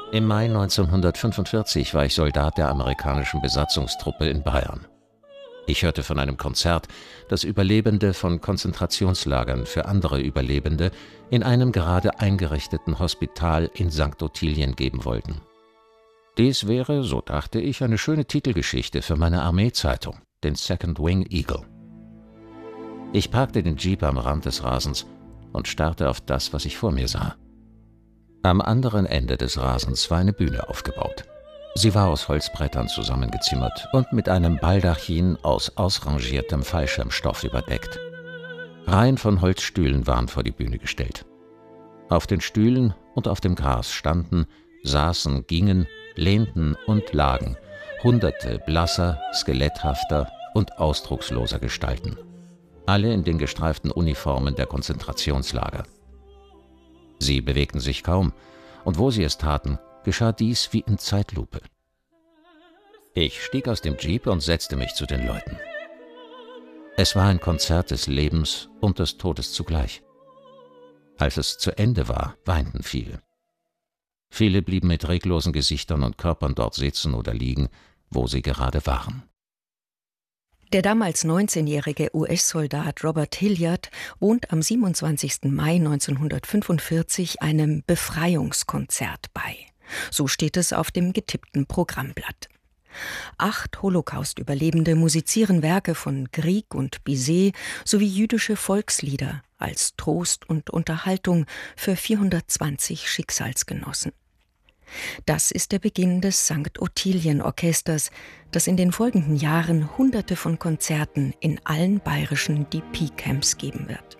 Im Mai 1945 war ich Soldat der amerikanischen Besatzungstruppe in Bayern. Ich hörte von einem Konzert, das Überlebende von Konzentrationslagern für andere Überlebende in einem gerade eingerichteten Hospital in St. Ottilien geben wollten. Dies wäre, so dachte ich, eine schöne Titelgeschichte für meine Armeezeitung, den Second Wing Eagle. Ich parkte den Jeep am Rand des Rasens und starrte auf das, was ich vor mir sah. Am anderen Ende des Rasens war eine Bühne aufgebaut. Sie war aus Holzbrettern zusammengezimmert und mit einem Baldachin aus ausrangiertem Fallschirmstoff überdeckt. Reihen von Holzstühlen waren vor die Bühne gestellt. Auf den Stühlen und auf dem Gras standen, saßen, gingen, lehnten und lagen Hunderte blasser, skeletthafter und ausdrucksloser Gestalten. Alle in den gestreiften Uniformen der Konzentrationslager. Sie bewegten sich kaum, und wo sie es taten, geschah dies wie in Zeitlupe. Ich stieg aus dem Jeep und setzte mich zu den Leuten. Es war ein Konzert des Lebens und des Todes zugleich. Als es zu Ende war, weinten viele. Viele blieben mit reglosen Gesichtern und Körpern dort sitzen oder liegen, wo sie gerade waren. Der damals 19-jährige US-Soldat Robert Hilliard wohnt am 27. Mai 1945 einem Befreiungskonzert bei. So steht es auf dem getippten Programmblatt. 8 Holocaust-Überlebende musizieren Werke von Grieg und Bizet sowie jüdische Volkslieder als Trost und Unterhaltung für 420 Schicksalsgenossen. Das ist der Beginn des St. Ottilien-Orchesters, das in den folgenden Jahren Hunderte von Konzerten in allen bayerischen DP-Camps geben wird.